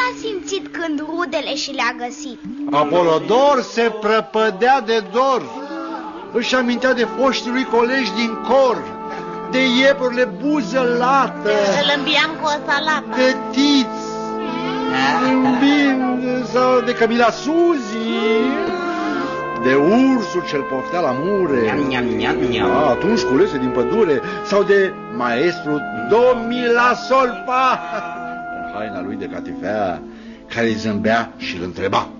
a simțit când rudele și le-a găsit? Apolodor se prăpădea de dor. Își amintea de foștii lui colegi din cor, de iepurile buză lată, îl îmbiam cu o salată, de Tiț, sau de Camila Suzi, de ursul ce-l poftea la mure, atunci culese din pădure, sau de maestru Domila Solpa, în haina lui de catifea, care îi zâmbea și îl întreba: